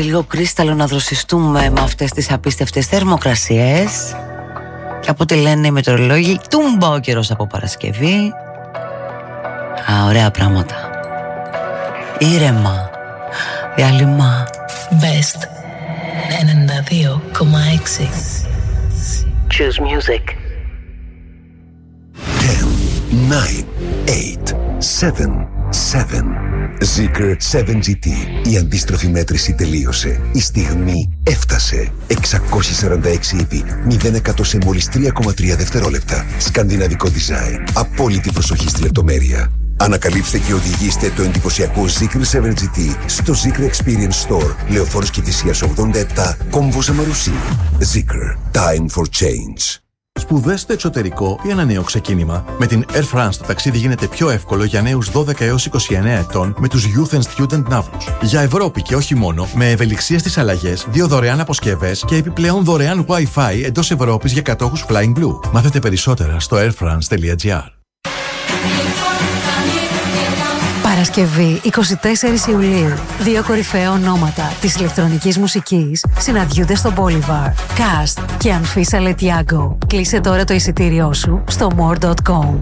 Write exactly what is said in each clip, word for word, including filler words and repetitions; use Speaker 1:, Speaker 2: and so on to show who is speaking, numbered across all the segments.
Speaker 1: έτσι λίγο κρίσταλο να δροσιστούμε με αυτές τις απίστευτες θερμοκρασίες. Και από ό,τι λένε οι μετεωρολόγοι, τούμπα ο καιρός από Παρασκευή. Α, ωραία πράγματα. Ήρεμα. Διάλειμμα.
Speaker 2: Best ενενήντα δύο κόμμα έξι.
Speaker 3: Choose music.
Speaker 4: ten, nine, eight, seven, seven. Zeekr seven τζι τι. Η αντίστροφη μέτρηση τελείωσε. Η στιγμή έφτασε. εξακόσια σαράντα έξι ύπη. μηδέν εκατό σε μόλις τρία κόμμα τρία δευτερόλεπτα. Σκανδιναβικό design. Απόλυτη προσοχή στη λεπτομέρεια. Ανακαλύψτε και οδηγήστε το εντυπωσιακό Zeekr seven τζι τι στο Zeekr Experience Store. Λεωφόρος Κηφισίας ογδόντα επτά, Κόμβος Αμαρουσί. Zeekr. Time for change.
Speaker 5: Σπουδές στο εξωτερικό ή ένα νέο ξεκίνημα. Με την Air France το ταξίδι γίνεται πιο εύκολο για νέους δώδεκα έως είκοσι εννέα ετών με τους Youth and Student ναύλους. Για Ευρώπη και όχι μόνο, με ευελιξία στις αλλαγές, δύο δωρεάν αποσκευές και επιπλέον δωρεάν Wi-Fi εντός Ευρώπης για κατόχους Flying Blue. Μάθετε περισσότερα στο airfrance τελεία gr.
Speaker 6: Παρασκευή εικοστή τέταρτη Ιουλίου. Δύο κορυφαία ονόματα της ηλεκτρονικής μουσικής συναντιούνται στο Bolivar. Cast και Anfisa Letiago. Κλείσε τώρα το εισιτήριό σου στο more τελεία com.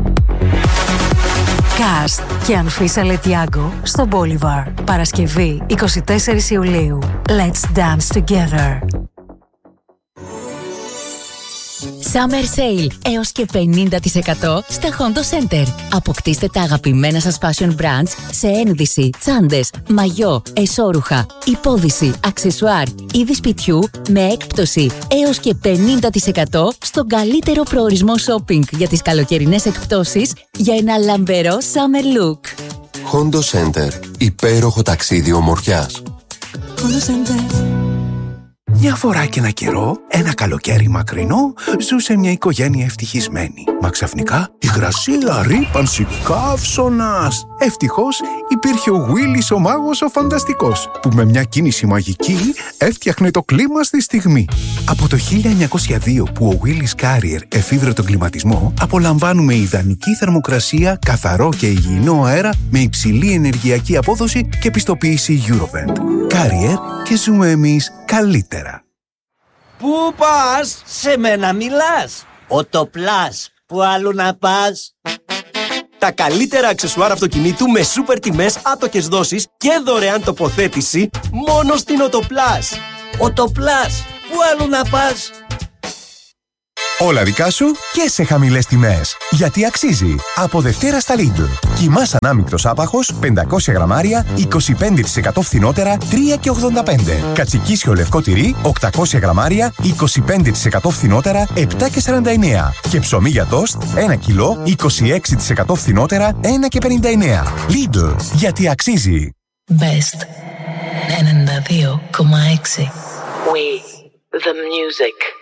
Speaker 6: Cast και Anfisa Letiago στο Bolivar. Παρασκευή εικοστή τέταρτη Ιουλίου. Let's dance together.
Speaker 7: Summer Sale έως και πενήντα τοις εκατό στα Hondo Center. Αποκτήστε τα αγαπημένα σας fashion brands σε ένδυση, τσάντες, μαγιό, εσώρουχα, υπόδυση, αξεσουάρ, είδη σπιτιού με έκπτωση έως και πενήντα τοις εκατό στον καλύτερο προορισμό shopping για τις καλοκαιρινές εκπτώσεις για ένα λαμπερό summer look.
Speaker 8: Hondo Center. Υπέροχο ταξίδι ομορφιάς.
Speaker 6: Hondo Center.
Speaker 9: Μια φορά και ένα καιρό, ένα καλοκαίρι μακρινό, ζούσε μια οικογένεια ευτυχισμένη. Μα ξαφνικά η υγρασία, ρύπανση, καύσωνας. Ευτυχώς υπήρχε ο Willis ο μάγος ο φανταστικός, που με μια κίνηση μαγική έφτιαχνε το κλίμα στη στιγμή. Από το χίλια εννιακόσια δύο που ο Willis Carrier εφήβρε τον κλιματισμό, απολαμβάνουμε ιδανική θερμοκρασία, καθαρό και υγιεινό αέρα με υψηλή ενεργειακή απόδοση και πιστοποίηση Eurovent. Carrier και ζούμε εμείς καλύτερα.
Speaker 10: Πού πας? Σε μένα μιλάς. Οτοπλάς. Πού αλλού να πας?
Speaker 11: Τα καλύτερα αξεσουάρ αυτοκινήτου με σούπερ τιμές, άτοκες δόσεις και δωρεάν τοποθέτηση μόνο στην Οτοπλάς.
Speaker 10: Οτοπλάς. Πού αλλού να πας?
Speaker 12: Όλα δικά σου και σε χαμηλές τιμές. Γιατί αξίζει. Από Δευτέρα στα Lidl. Κιμάς ανάμεικτος άπαχος πεντακόσια γραμμάρια, είκοσι πέντε τοις εκατό φθηνότερα, τρία και ογδόντα πέντε. Κατσικίσιο λευκό τυρί, οκτακόσια γραμμάρια, είκοσι πέντε τοις εκατό φθηνότερα, επτά και σαράντα εννέα. Και ψωμί για τόστ, ένα κιλό, είκοσι έξι τοις εκατό φθηνότερα, ένα και πενήντα εννέα. Lidl. Γιατί αξίζει.
Speaker 2: Best ενενήντα δύο κόμμα έξι.
Speaker 3: We, the music.